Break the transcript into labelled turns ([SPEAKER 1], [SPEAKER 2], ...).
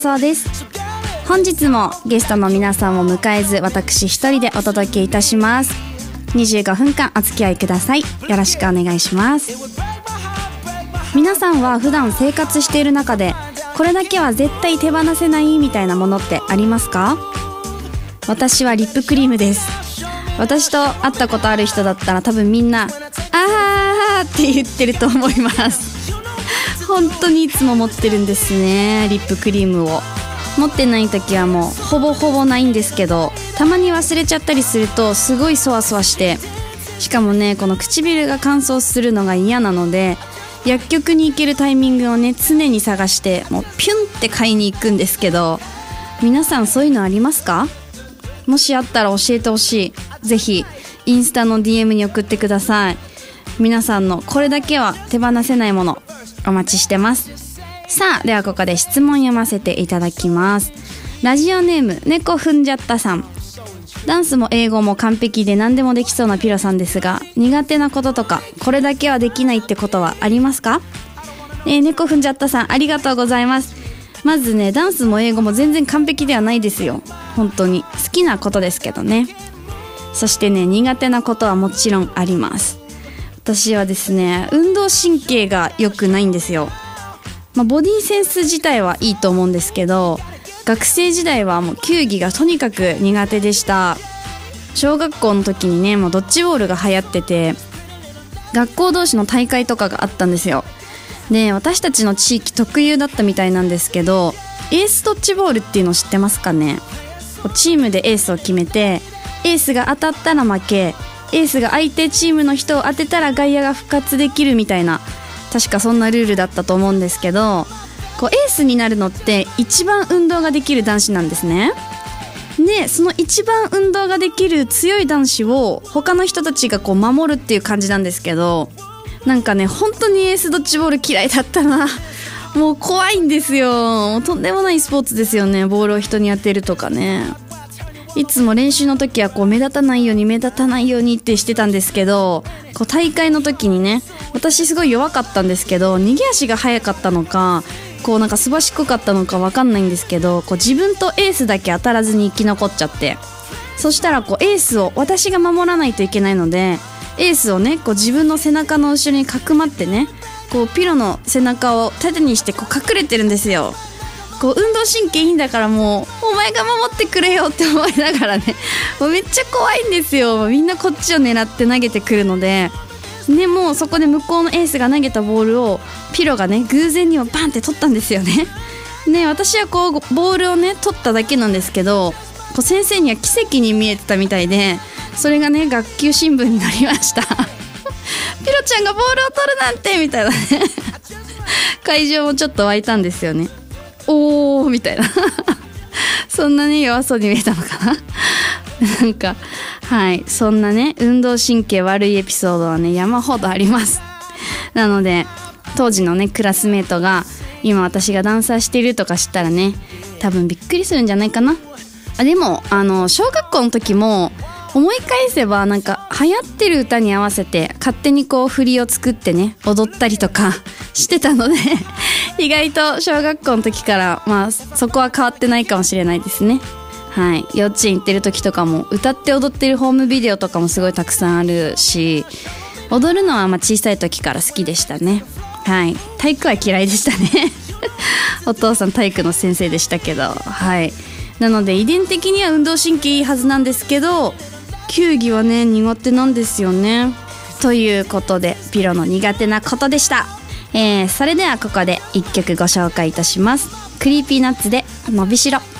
[SPEAKER 1] そうです。本日もゲストの皆さんを迎えず、私一人でお届けいたします。25分間お付き合いください。よろしくお願いします。皆さんは普段生活している中で、これだけは絶対手放せないみたいなものってありますか？私はリップクリームです。私と会ったことある人だったら多分みんなあーって言ってると思います。本当にいつも持ってるんですね、リップクリームを。持ってない時はもうほぼほぼないんですけど、たまに忘れちゃったりするとすごいそわそわして、しかもね、この唇が乾燥するのが嫌なので、薬局に行けるタイミングをね常に探して、もうピュンって買いに行くんですけど、皆さんそういうのありますか？もしあったら教えてほしい。ぜひインスタの DM に送ってください。皆さんのこれだけは手放せないものお待ちしてます。さあ、ではここで質問読ませていただきます。ラジオネーム猫踏んじゃったさん。ダンスも英語も完璧で何でもできそうなピロさんですが、苦手なこととかこれだけはできないってことはありますか？猫踏んじゃったさん、ありがとうございます。まずね、ダンスも英語も全然完璧ではないですよ。本当に好きなことですけどね。そしてね、苦手なことはもちろんあります。私はですね、運動神経が良くないんですよ。ボディセンス自体はいいと思うんですけど、学生時代はもう球技がとにかく苦手でした。小学校の時にね、もうドッジボールが流行ってて、学校同士の大会とかがあったんですよ。で、私たちの地域特有だったみたいなんですけど、エースドッジボールっていうの知ってますかね？チームでエースを決めて、エースが当たったら負け、エースが相手チームの人を当てたら外野が復活できるみたいな、確かそんなルールだったと思うんですけど、エースになるのって一番運動ができる男子なんですね。で、その一番運動ができる強い男子を他の人たちが守るっていう感じなんですけど、なんかね、本当にエースドッジボール嫌いだったな。もう怖いんですよ。とんでもないスポーツですよね、ボールを人に当てるとかね。いつも練習の時は目立たないようにってしてたんですけど、大会の時にね、私すごい弱かったんですけど、逃げ足が速かったのか、なんかすばしっこかったのか分かんないんですけど、自分とエースだけ当たらずに生き残っちゃって、そしたらエースを私が守らないといけないので、エースをね自分の背中の後ろにかくまってね、ピロの背中を縦にして隠れてるんですよ。運動神経いいんだから、もうお前が守ってくれよって思いながらね、もうめっちゃ怖いんですよ。みんなこっちを狙って投げてくるのでね、もうそこで向こうのエースが投げたボールをピロがね偶然にもバンって取ったんですよね。ね、私はボールをね取っただけなんですけど、先生には奇跡に見えてたみたいで、それがね学級新聞になりましたピロちゃんがボールを取るなんてみたいなね会場もちょっと湧いたんですよね。おーみたいなそんなね弱そうに見えたのかななんかはい、そんなね運動神経悪いエピソードはね山ほどあります。なので当時のねクラスメートが今私がダンサーしているとか知ったらね、多分びっくりするんじゃないかな。でも小学校の時も思い返せば、なんか流行ってる歌に合わせて勝手に振りを作ってね踊ったりとかしてたので意外と小学校の時からそこは変わってないかもしれないですね。はい、幼稚園行ってる時とかも歌って踊ってるホームビデオとかもすごいたくさんあるし、踊るのは小さい時から好きでしたね。はい、体育は嫌いでしたねお父さん体育の先生でしたけど、はい、なので遺伝的には運動神経いいはずなんですけど、球技はね苦手なんですよね。ということでピロの苦手なことでした。それではここで1曲ご紹介いたします。クリーピーナッツでのびしろ。